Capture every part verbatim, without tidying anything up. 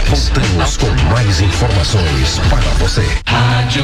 Voltamos com mais informações para você. Rádio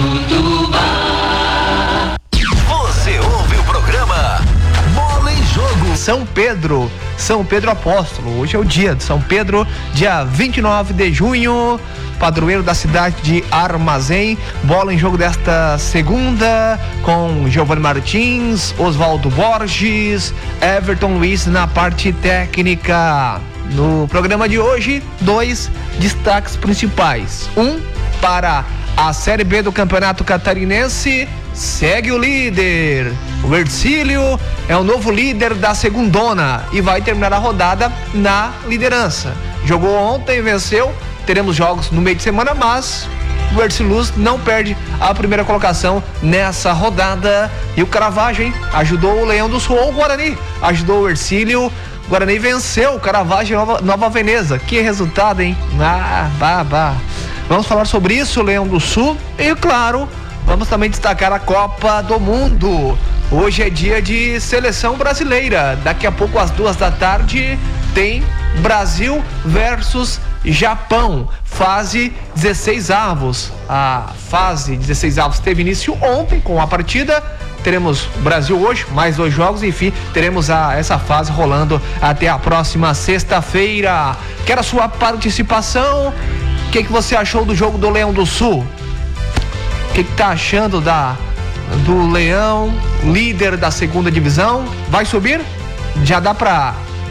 Tubá. Você ouve o programa Bola em Jogo. São Pedro, São Pedro Apóstolo. Hoje é o dia de São Pedro, dia vinte e nove de junho, padroeiro da cidade de Armazém. Bola em Jogo desta segunda com Giovanni Martins, Oswaldo Borges, Everton Luiz na parte técnica. No programa de hoje, dois destaques principais. Um para a Série B do Campeonato Catarinense. Segue o líder. O Ercílio é o novo líder da segundona e vai terminar a rodada na liderança. Jogou ontem, venceu. Teremos jogos no meio de semana, mas o Ercílio não perde a primeira colocação nessa rodada. E o Caravaggio, hein? Ajudou o Leão do Sul, ou o Guarani. Ajudou o Ercílio. O Guarani venceu o Caravaggio Nova, Nova Veneza. Que resultado, hein? Ah, bah, bah. Vamos falar sobre isso, Leão do Sul. E, claro, vamos também destacar a Copa do Mundo. Hoje é dia de seleção brasileira. Daqui a pouco, às duas da tarde, tem Brasil versus Japão. Fase dezesseis avos. A fase dezesseis avos teve início ontem com a partida. Teremos Brasil hoje, mais dois jogos, enfim, teremos a, essa fase rolando até a próxima sexta-feira. Quero a sua participação. O que, que você achou do jogo do Leão do Sul? O que, que tá achando da, do Leão, líder da segunda divisão? Vai subir? Já dá pra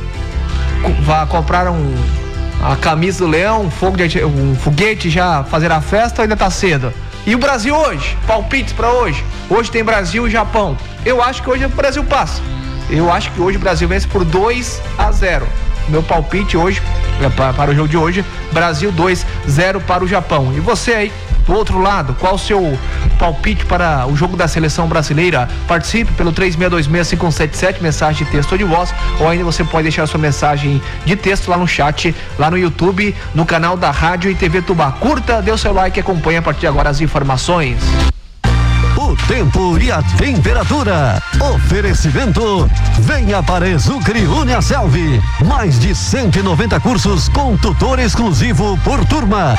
vai comprar um, a camisa do Leão, um, fogo de, um foguete, já fazer a festa ou ainda tá cedo? E o Brasil hoje? Palpites pra hoje? Hoje tem Brasil e Japão. Eu acho que hoje o Brasil passa. Eu acho que hoje o Brasil vence por dois a zero. Meu palpite hoje, para o jogo de hoje, Brasil dois a zero para o Japão. E você aí, do outro lado, qual o seu palpite para o jogo da seleção brasileira? Participe pelo três seis dois seis, cinco um sete sete, mensagem de texto ou de voz, ou ainda você pode deixar sua mensagem de texto lá no chat, lá no YouTube, no canal da Rádio e T V Tubá. Curta, dê o seu like e acompanhe a partir de agora as informações. O tempo e a temperatura. Oferecimento. Venha para Exucre Uniaselv. Mais de cento e noventa cursos com tutor exclusivo por turma.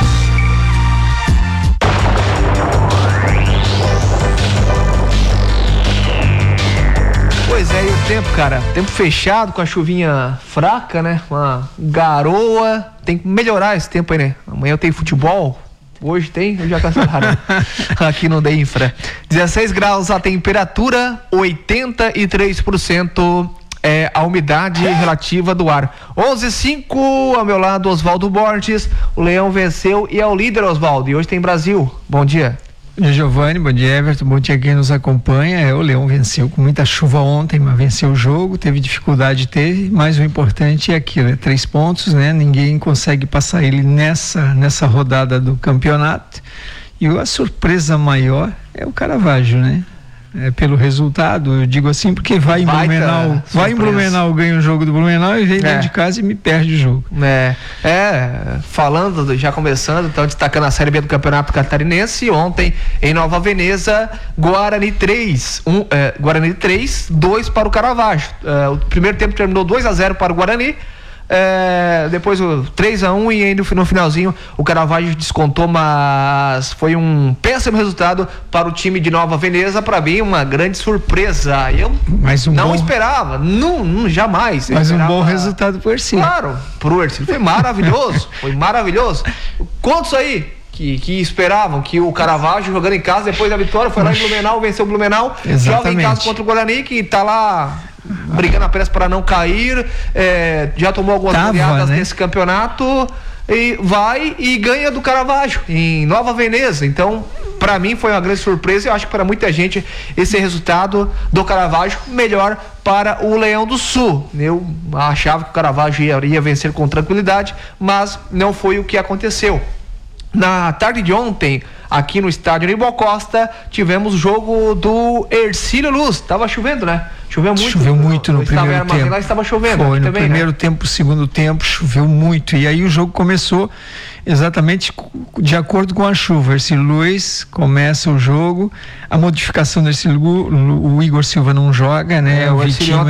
Pois é, e o tempo, cara? Tempo fechado, com a chuvinha fraca, né? Uma garoa. Tem que melhorar esse tempo aí, né? Amanhã tem futebol. Hoje tem, eu já cancelaram aqui no Deinfra. dezesseis graus a temperatura, oitenta e três por cento é a umidade relativa do ar. onze e cinco, ao meu lado, Oswaldo Borges. O Leão venceu e é o líder, Oswaldo. E hoje tem Brasil. Bom dia. Bom dia, Giovanni, bom dia, Everton, bom dia quem nos acompanha. É, o Leão venceu com muita chuva ontem, mas venceu o jogo, teve dificuldade, teve, mas o importante é aquilo, é três pontos, né? Ninguém consegue passar ele nessa, nessa rodada do campeonato. E a surpresa maior é o Caravaggio, né? É, pelo resultado, eu digo assim, porque vai em Blumenau, vai em Blumenau, ganha o jogo do Blumenau e vem é. dentro de casa e me perde o jogo. É, é falando, já começando, então destacando a Série B do Campeonato Catarinense, ontem em Nova Veneza, Guarani três, um, é, Guarani três, dois para o Caravaggio. É, o primeiro tempo terminou dois a zero para o Guarani. É, depois o três a um e ainda no finalzinho o Caravaggio descontou, mas foi um péssimo resultado para o time de Nova Veneza. Para mim, uma grande surpresa. Eu um não bom... esperava, não, não jamais. Mas esperava... um bom resultado pro Ercílio. Claro, pro Ercílio foi maravilhoso, foi maravilhoso. Quantos aí que, que esperavam que o Caravaggio jogando em casa depois da vitória foi lá em Blumenau, venceu o Blumenau, joga em casa contra o Guarani, que tá lá brigando apenas para não cair, é, já tomou algumas Tava, goleadas né? nesse campeonato e vai e ganha do Caravaggio em Nova Veneza. Então, para mim foi uma grande surpresa. Eu acho que para muita gente esse resultado do Caravaggio melhor para o Leão do Sul. Eu achava que o Caravaggio ia, ia vencer com tranquilidade, mas não foi o que aconteceu. Na tarde de ontem, aqui no estádio Nibal Costa, tivemos o jogo do Ercílio Luz. Tava chovendo, né? Choveu muito. Choveu muito no, no primeiro tempo. Lá estava chovendo. Foi, no também, primeiro né? tempo, segundo tempo, choveu muito. E aí o jogo começou exatamente de acordo com a chuva. Ercílio Luz começa o jogo, a modificação do Ercílio, o Igor Silva não joga, né? É, o o Vitinho